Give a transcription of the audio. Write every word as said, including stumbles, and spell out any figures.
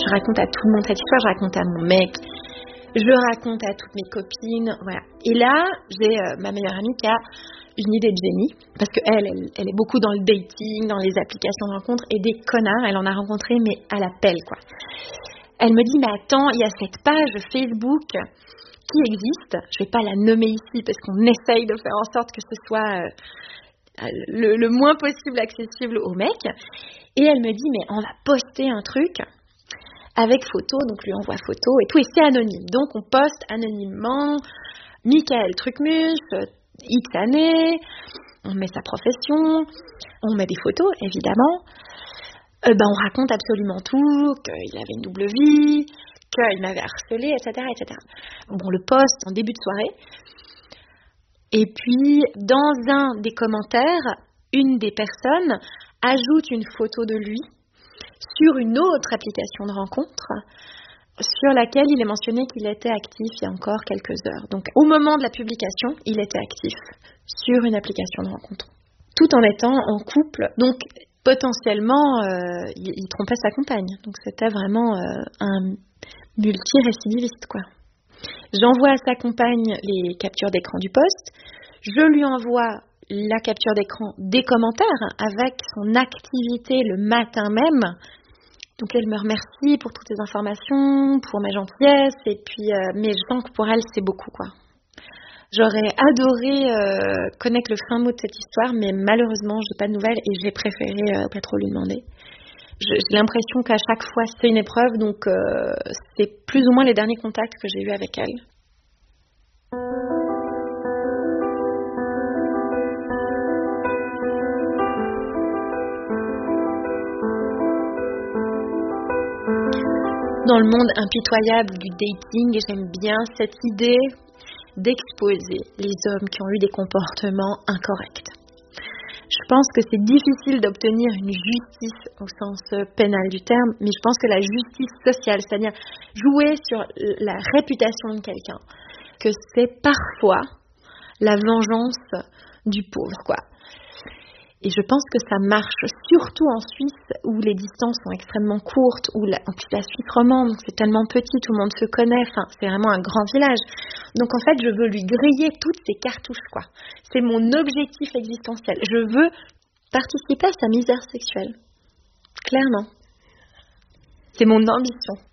Je raconte à tout le monde cette histoire, je raconte à mon mec, je raconte à toutes mes copines, voilà. Et là, j'ai euh, ma meilleure amie qui a une idée de génie, parce qu'elle, elle, elle est beaucoup dans le dating, dans les applications de rencontres, et des connards, elle en a rencontré, mais à la pelle, quoi. Elle me dit, mais attends, il y a cette page Facebook qui existe, je vais pas la nommer ici, parce qu'on essaye de faire en sorte que ce soit euh, le, le moins possible accessible aux mecs, et elle me dit, mais on va poster un truc avec photo, donc lui envoie photo et tout, et c'est anonyme. Donc on poste anonymement Michael Trucmuche, X années, on met sa profession, on met des photos évidemment, euh, ben on raconte absolument tout, qu'il avait une double vie, qu'il m'avait harcelé, et cetera, et cetera. Bon, on le poste en début de soirée, et puis dans un des commentaires, une des personnes ajoute une photo de lui sur une autre application de rencontre sur laquelle il est mentionné qu'il était actif il y a encore quelques heures. Donc au moment de la publication, il était actif sur une application de rencontre, tout en étant en couple. Donc potentiellement, euh, il, il trompait sa compagne. Donc c'était vraiment euh, un multirécidiviste, quoi. J'envoie à sa compagne les captures d'écran du post. Je lui envoie la capture d'écran des commentaires avec son activité le matin même. Donc elle me remercie pour toutes ces informations, pour ma gentillesse, et puis euh, mais je sens que pour elle c'est beaucoup, quoi. J'aurais adoré euh, connaître le fin mot de cette histoire, mais malheureusement j'ai pas de nouvelles et j'ai préféré euh, pas trop lui demander. Je, j'ai l'impression qu'à chaque fois c'est une épreuve, donc euh, c'est plus ou moins les derniers contacts que j'ai eus avec elle. Dans le monde impitoyable du dating, j'aime bien cette idée d'exposer les hommes qui ont eu des comportements incorrects. Je pense que c'est difficile d'obtenir une justice au sens pénal du terme, mais je pense que la justice sociale, c'est-à-dire jouer sur la réputation de quelqu'un, que c'est parfois la vengeance du pauvre, quoi. Et je pense que ça marche surtout en Suisse où les distances sont extrêmement courtes, où la, en plus la Suisse romande, donc c'est tellement petit, tout le monde se connaît, enfin c'est vraiment un grand village. Donc en fait je veux lui griller toutes ses cartouches, quoi. C'est mon objectif existentiel. Je veux participer à sa misère sexuelle. Clairement. C'est mon ambition.